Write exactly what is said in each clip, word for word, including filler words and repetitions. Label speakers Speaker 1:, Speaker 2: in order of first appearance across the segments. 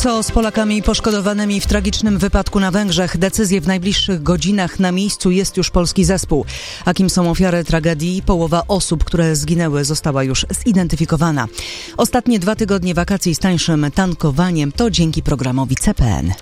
Speaker 1: Co z Polakami poszkodowanymi w tragicznym wypadku na Węgrzech? Decyzję w najbliższych godzinach. Na miejscu jest już polski zespół. A kim są ofiary tragedii? Połowa osób, które zginęły, została już zidentyfikowana. Ostatnie dwa tygodnie wakacji z tańszym tankowaniem to dzięki programowi C P N.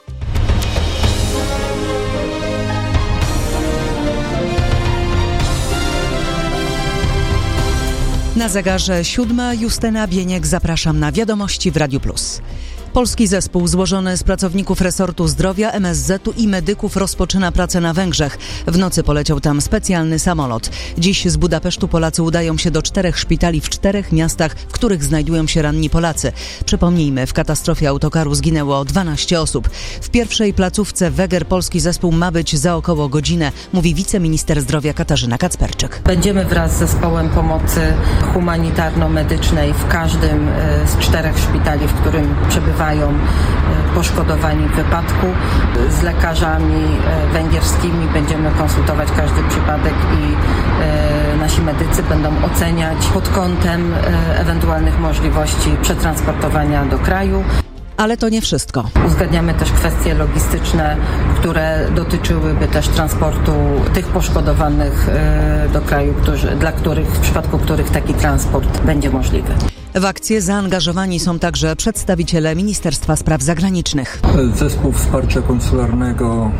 Speaker 1: Na zegarze siódma. Justyna Bieniek, zapraszam na Wiadomości w Radiu Plus. Polski zespół złożony z pracowników resortu zdrowia, M S Z-u i medyków rozpoczyna pracę na Węgrzech. W nocy poleciał tam specjalny samolot. Dziś z Budapesztu Polacy udają się do czterech szpitali w czterech miastach, w których znajdują się ranni Polacy. Przypomnijmy, w katastrofie autokaru zginęło dwanaście osób. W pierwszej placówce Weger polski zespół ma być za około godzinę, mówi wiceminister zdrowia Katarzyna Kacperczyk.
Speaker 2: Będziemy wraz z zespołem pomocy humanitarno-medycznej w każdym z czterech szpitali, w którym przebywają poszkodowani w wypadku. Z lekarzami węgierskimi będziemy konsultować każdy przypadek i nasi medycy będą oceniać pod kątem ewentualnych możliwości przetransportowania do kraju.
Speaker 1: Ale to nie wszystko.
Speaker 2: Uzgadniamy też kwestie logistyczne, które dotyczyłyby też transportu tych poszkodowanych do kraju, którzy, dla których, w przypadku których taki transport będzie możliwy.
Speaker 1: W akcję zaangażowani są także przedstawiciele Ministerstwa Spraw Zagranicznych.
Speaker 3: Zespół Wsparcia Konsularnego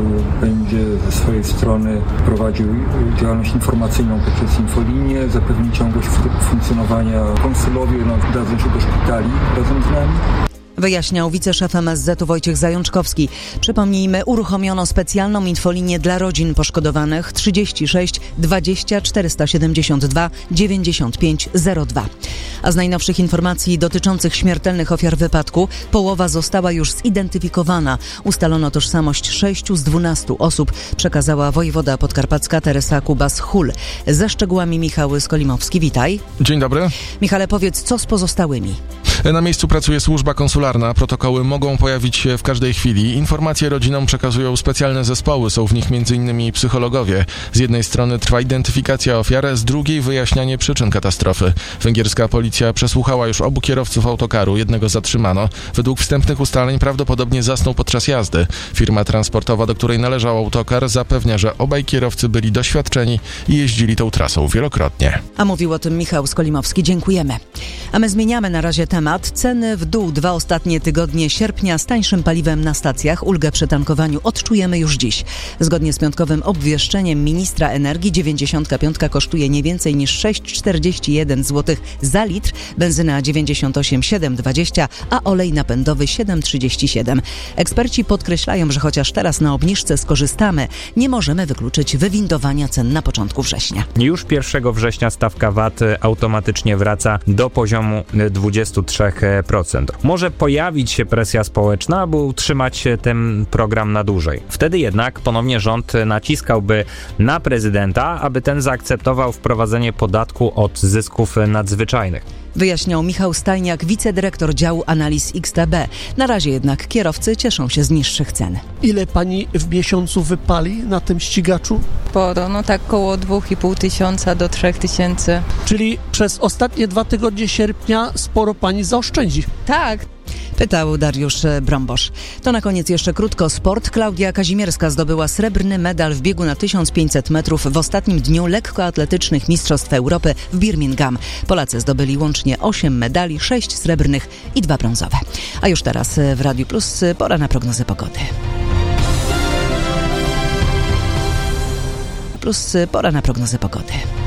Speaker 3: będzie ze swojej strony prowadził działalność informacyjną poprzez infolinię, zapewni ciągłość funkcjonowania. Konsulowie dadzą się do szpitali razem z nami.
Speaker 1: Wyjaśniał wiceszef M S Z-u Wojciech Zajączkowski. Przypomnijmy, uruchomiono specjalną infolinię dla rodzin poszkodowanych trzydzieści sześć dwadzieścia czterysta siedemdziesiąt dwa dziewięćdziesiąt pięć zero dwa. A z najnowszych informacji dotyczących śmiertelnych ofiar wypadku połowa została już zidentyfikowana. Ustalono tożsamość sześciu z dwunastu osób, przekazała wojewoda podkarpacka Teresa Kubas-Hul. Ze szczegółami Michał Skolimowski. Witaj.
Speaker 4: Dzień dobry.
Speaker 1: Michale, powiedz, co z pozostałymi?
Speaker 4: Na miejscu pracuje służba konsularna. Protokoły mogą pojawić się w każdej chwili. Informacje rodzinom przekazują specjalne zespoły. Są w nich m.in. psychologowie. Z jednej strony trwa identyfikacja ofiar, z drugiej wyjaśnianie przyczyn katastrofy. Węgierska policja przesłuchała już obu kierowców autokaru. Jednego zatrzymano. Według wstępnych ustaleń prawdopodobnie zasnął podczas jazdy. Firma transportowa, do której należał autokar, zapewnia, że obaj kierowcy byli doświadczeni i jeździli tą trasą wielokrotnie.
Speaker 1: A mówił o tym Michał Skolimowski. Dziękujemy. A my zmieniamy na razie temat. Ceny w dół. Dwa ostatnie tygodnie sierpnia z tańszym paliwem na stacjach. Ulgę przy tankowaniu odczujemy już dziś. Zgodnie z piątkowym obwieszczeniem ministra energii dziewięćdziesiątka piątka kosztuje nie więcej niż sześć czterdzieści jeden złotych za litr, benzyna dziewięćdziesiąt osiem siedem dwadzieścia, a olej napędowy siedem trzydzieści siedem. Eksperci podkreślają, że chociaż teraz na obniżce skorzystamy, nie możemy wykluczyć wywindowania cen na początku września.
Speaker 5: Już pierwszego września stawka V A T automatycznie wraca do poziomu dwadzieścia trzy procent. Może pojawić się presja społeczna, aby utrzymać ten program na dłużej. Wtedy jednak ponownie rząd naciskałby na prezydenta, aby ten zaakceptował wprowadzenie podatku od zysków nadzwyczajnych.
Speaker 1: Wyjaśniał Michał Stajniak, wicedyrektor działu analiz X T B. Na razie jednak kierowcy cieszą się z niższych cen.
Speaker 6: Ile pani w miesiącu wypali na tym ścigaczu?
Speaker 7: Sporo, no tak koło dwa i pół tysiąca do trzech tysięcy.
Speaker 6: Czyli przez ostatnie dwa tygodnie sierpnia sporo pani zaoszczędzi.
Speaker 7: Tak.
Speaker 1: Pytał Dariusz Brombosz. To na koniec jeszcze krótko sport. Klaudia Kazimierska zdobyła srebrny medal w biegu na tysiąc pięćset metrów w ostatnim dniu lekkoatletycznych Mistrzostw Europy w Birmingham. Polacy zdobyli łącznie osiem medali, sześć srebrnych i dwa brązowe. A już teraz w Radiu Plus pora na prognozę pogody. Plus pora na prognozę pogody.